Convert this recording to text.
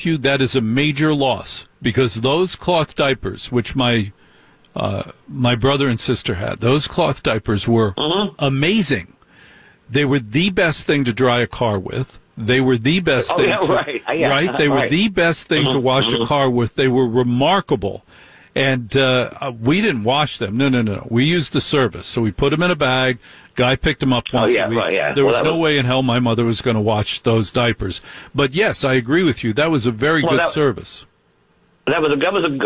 with you. That is a major loss because those cloth diapers, which my brother and sister had, those cloth diapers were amazing. They were the best thing to dry a car with. They were the best thing right? They were the best thing to wash a car with. They were remarkable. And we didn't wash them. No. We used the service. So we put them in a bag. Guy picked them up once a week. There was no way in hell my mother was going to wash those diapers. But, yes, I agree with you. That was a very good service. That was a